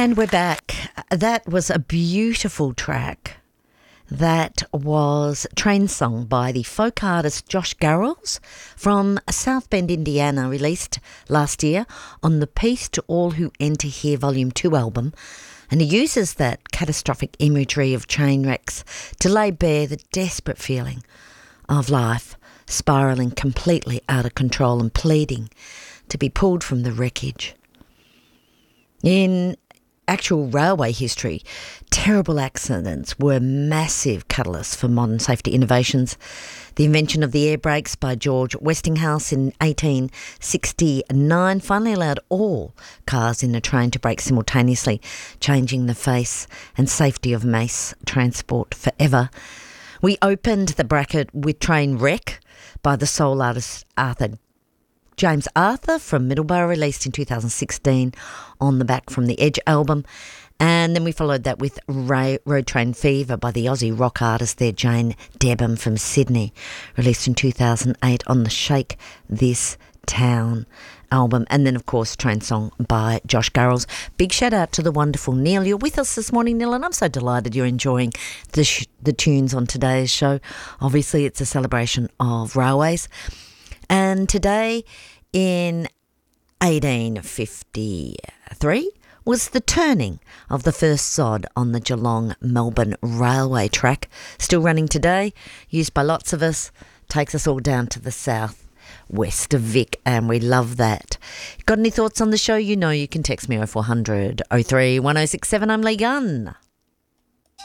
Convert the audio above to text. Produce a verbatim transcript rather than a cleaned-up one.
And we're back. That was a beautiful track. That was Train Song by the folk artist Josh Garrels from South Bend, Indiana, released last year on the Peace to All Who Enter Here Volume two album. And he uses that catastrophic imagery of train wrecks to lay bare the desperate feeling of life spiralling completely out of control and pleading to be pulled from the wreckage. In actual railway history, terrible accidents were massive catalysts for modern safety innovations. The invention of the air brakes by George Westinghouse in eighteen sixty-nine finally allowed all cars in a train to brake simultaneously, changing the face and safety of mass transport forever. We opened the bracket with Train Wreck by the soul artist Arthur James Arthur from Middleborough, released in two thousand sixteen on the Back from the Edge album. And then we followed that with Ray, Road Train Fever by the Aussie rock artist there, Jane Debham from Sydney, released in two thousand eight on the Shake This Town album. And then, of course, Train Song by Josh Garrels. Big shout out to the wonderful Neil. You're with us this morning, Neil, and I'm so delighted you're enjoying the, sh- the tunes on today's show. Obviously, it's a celebration of railways. And today in eighteen fifty-three was the turning of the first sod on the Geelong-Melbourne railway track. Still running today, used by lots of us, takes us all down to the south west of Vic, and we love that. Got any thoughts on the show? You know you can text me oh four hundred, oh three, one oh six seven. I'm Lee Gunn.